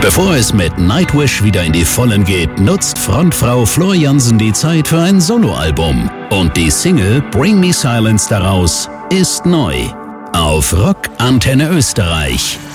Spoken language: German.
Bevor es mit Nightwish wieder in die Vollen geht, nutzt Frontfrau Floor Jansen die Zeit für ein Soloalbum. Und die Single Bring Me Silence daraus ist neu. Auf Rock Antenne Österreich.